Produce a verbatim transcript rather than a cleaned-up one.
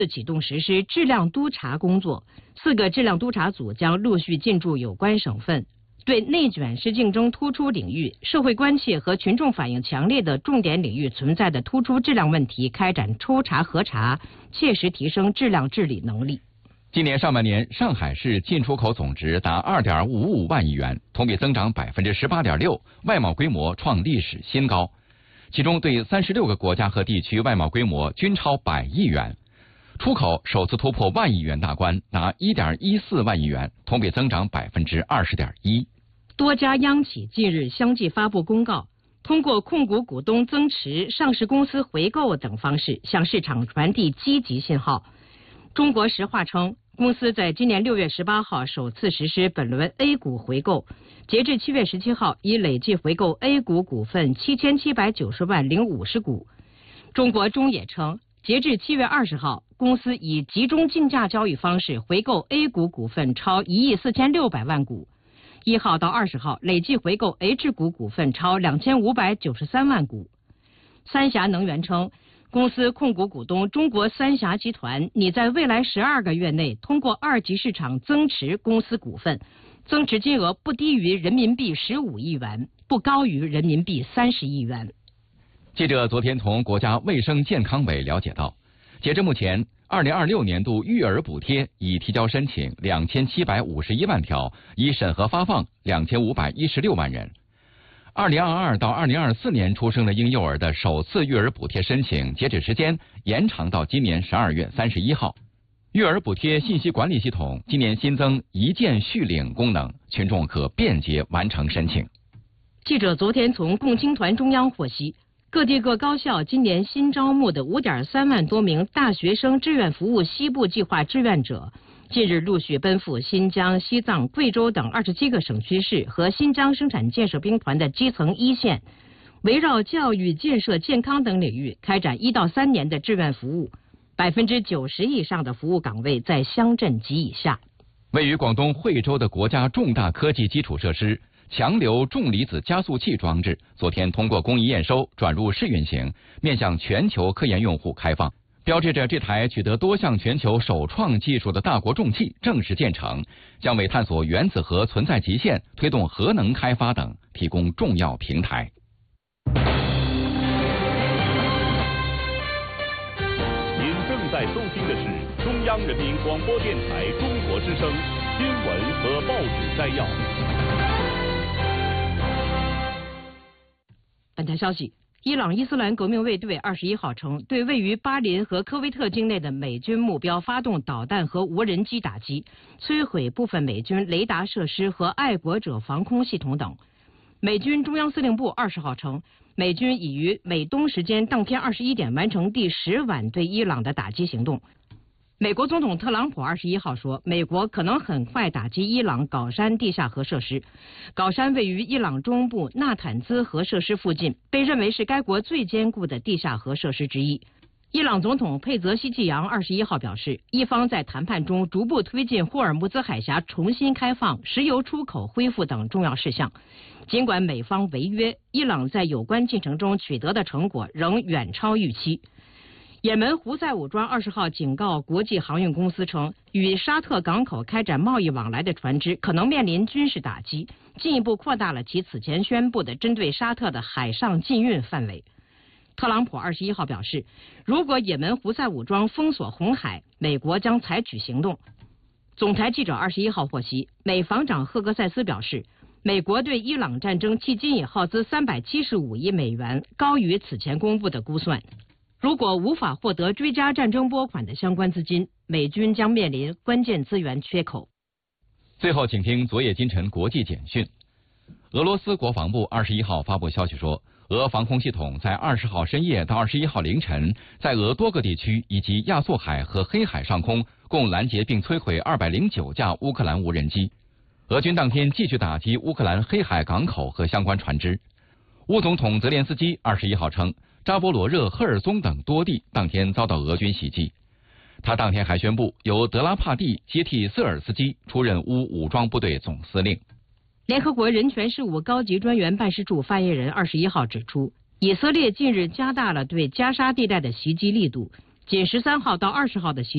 启动实施质量督查工作，四个质量督查组将陆续进驻有关省份，对内卷是竞争突出领域、社会关切和群众反映强烈的重点领域存在的突出质量问题开展抽查核查，切实提升质量治理能力。 今年上半年，上海市进出口总值达二点五五万亿元，同比增长百分之十八点六，外贸规模创历史新高。其中，对三十六个国家和地区外贸规模均超百亿元，出口首次突破万亿元大关，达一点一四万亿元，同比增长百分之二十点一。 多家央企近日相继发布公告，通过控股股东增持、上市公司回购等方式向市场传递积极信号。中国石化称，公司在今年六月十八号首次实施本轮 A 股回购，截至七月十七号，已累计回购 A 股股份七千七百九十万零五十股。中国中冶称，截至七月二十号，公司以集中竞价交易方式回购 A 股股份超一亿四千六百万股。一号到二十号，累计回购 H 股股份超两千五百九十三万股。三峡能源称，公司控股股东中国三峡集团拟在未来十二个月内通过二级市场增持公司股份，增持金额不低于人民币十五亿元，不高于人民币三十亿元。 记者昨天从国家卫生健康委了解到，截至目前，二零二六年度育儿补贴已提交申请两千七百五十一万条，已审核发放两千五百一十六万人。二零二二到二零二四年出生的婴幼儿的首次育儿补贴申请截止时间延长到今年十二月三十一号。育儿补贴信息管理系统今年新增一键续领功能，群众可便捷完成申请。 记者昨天从共青团中央获悉，各地各高校今年新招募的五点三万多名大学生志愿服务西部计划志愿者，近日陆续奔赴新疆、西藏、贵州等二十七个省区市和新疆生产建设兵团的基层一线，围绕教育、建设、健康等领域开展一到三年的志愿服务，百分之九十以上的服务岗位在乡镇及以下。 位于广东惠州的国家重大科技基础设施强流重离子加速器装置，昨天通过工艺验收转入试运行，面向全球科研用户开放，标志着这台取得多项全球首创技术的大国重器正式建成，将为探索原子核存在极限、推动核能开发等提供重要平台。 您正在收听的是中央人民广播电台中国之声新闻和报纸摘要。 本台消息，伊朗伊斯兰革命卫队二十一号称，对位于巴林和科威特境内的美军目标发动导弹和无人机打击，摧毁部分美军雷达设施和爱国者防空系统等。美军中央司令部二十号称，美军已于美东时间当天二十一点完成第十晚对伊朗的打击行动。美国总统特朗普二十一号说，美国可能很快打击伊朗镐山地下核设施。镐山位于伊朗中部纳坦兹核设施附近，被认为是该国最坚固的地下核设施之一。伊朗总统佩泽希季扬二十一号表示，伊方在谈判中逐步推进霍尔木兹海峡重新开放、石油出口恢复等重要事项。尽管美方违约，伊朗在有关进程中取得的成果仍远超预期。也门胡塞武装二十号警告国际航运公司称，与沙特港口开展贸易往来的船只可能面临军事打击，进一步扩大了其此前宣布的针对沙特的海上禁运范围。特朗普二十一号表示，如果也门胡塞武装封锁红海，美国将采取行动。总台记者二十一号获悉，美防长赫格塞斯表示，美国对伊朗战争迄今已耗资三百七十五亿美元，高于此前公布的估算。如果无法获得追加战争拨款的相关资金，美军将面临关键资源缺口。 最后，请听昨夜今晨国际简讯。俄罗斯国防部二十一号发布消息说，俄防空系统在二十号深夜到二十一号凌晨，在俄多个地区以及亚速海和黑海上空共拦截并摧毁二百零九架乌克兰无人机。俄军当天继续打击乌克兰黑海港口和相关船只。乌总统泽连斯基二十一号称，扎波罗热、赫尔松等多地当天遭到俄军袭击。他当天还宣布，由德拉帕蒂接替瑟尔斯基出任乌武装部队总司令。 联合国人权事务高级专员办事处发言人二十一号指出，以色列近日加大了对加沙地带的袭击力度，仅十三号到二十号的袭击